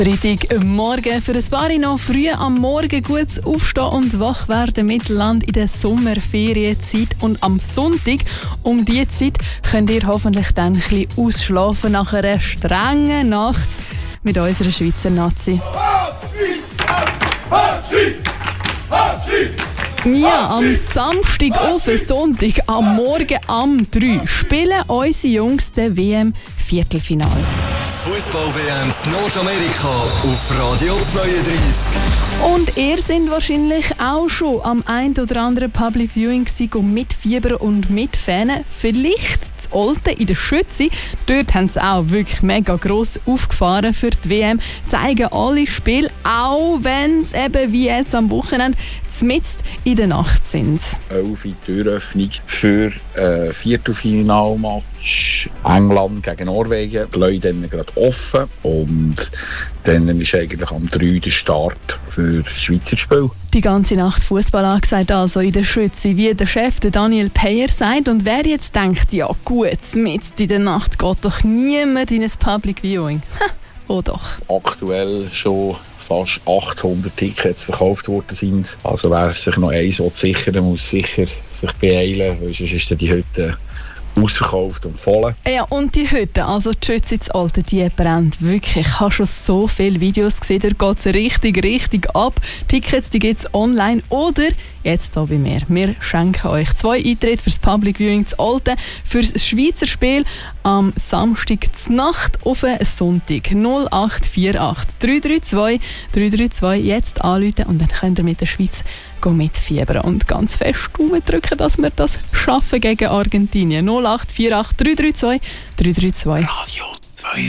Freitagmorgen für ein paar noch früh am Morgen gut aufstehen und wach werden mit Land in der Sommerferienzeit. Und am Sonntag um diese Zeit könnt ihr hoffentlich dann ein bisschen ausschlafen nach einer strengen Nacht mit unserer Schweizer Nazi. Ja, am Samstag auf Sonntag am Morgen am 3 spielen unsere Jungs den WM-Viertelfinale. Fußball-WM in Nordamerika auf Radio 32. Und ihr seid wahrscheinlich auch schon am ein oder anderen Public Viewing gewesen, mit Fieber und mit Fähnen. Vielleicht das Olten in der Schütze. Dort haben sie auch wirklich mega gross aufgefahren für die WM. Zeigen alle Spiele, auch wenn es eben wie jetzt am Wochenende mitten in der Nacht sind. 11 Uhr Türöffnung für Viertelfinalmatch England gegen Norwegen. Die Leute dann gerade offen und dann ist eigentlich am 3 der Start für das Schweizer Spiel. Die ganze Nacht Fußball angesagt, also in der Schütze, wie der Chef der Daniel Peyer sagt. Und wer jetzt denkt, ja gut, mitten in der Nacht geht doch niemand in ein Public Viewing. Oh doch. Aktuell schon fast 800 Tickets verkauft worden sind. Also wer sich noch eins sichern muss sicher sich beeilen, weil sonst ist die Hütte ausverkauft und voll. Ja, und die Hütte, also die Schütze ins Alte, die brennt wirklich. Ich habe schon so viele Videos gesehen, da geht es richtig ab. Tickets, die gibt es online oder jetzt hier bei mir. Wir schenken euch 2 Eintritte fürs Public Viewing zu Alte, fürs Schweizer Spiel am Samstag zur Nacht auf einen Sonntag. 0848 332 332 jetzt anrufen und dann könnt ihr mit der Schweiz mitfiebern und ganz fest drücken, dass wir das schaffen gegen Argentinien. 0848 332 332. Radio 32.